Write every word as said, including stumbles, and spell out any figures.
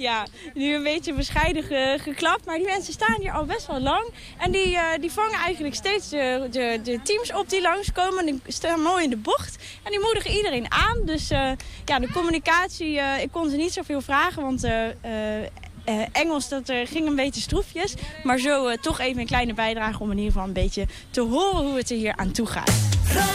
Ja, nu een beetje bescheiden ge, geklapt, maar die mensen staan hier al best wel lang. En die, uh, die vangen eigenlijk steeds de, de, de teams op die langskomen. Die staan mooi in de bocht en die moedigen iedereen aan. Dus uh, ja, de communicatie, uh, ik kon ze niet zoveel vragen, want uh, uh, uh, Engels dat, uh, ging een beetje stroefjes. Maar zo uh, toch even een kleine bijdrage om in ieder geval een beetje te horen hoe het er hier aan toe gaat.